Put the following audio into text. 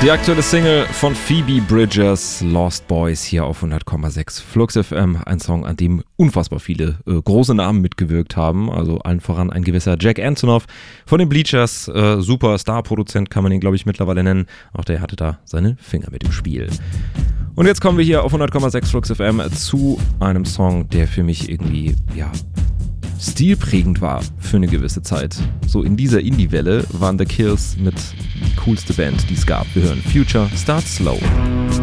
Die aktuelle Single von Phoebe Bridgers, Lost Boys, hier auf 100,6 Flux FM. Ein Song, an dem unfassbar viele große Namen mitgewirkt haben. Also allen voran ein gewisser Jack Antonoff von den Bleachers. Super Star-Produzent kann man ihn, glaube ich, mittlerweile nennen. Auch der hatte da seine Finger mit im Spiel. Und jetzt kommen wir hier auf 100,6 Flux FM zu einem Song, der für mich irgendwie, stilprägend war für eine gewisse Zeit. So in dieser Indie-Welle waren The Kills mit die coolste Band, die es gab. Wir hören Future Start Slow.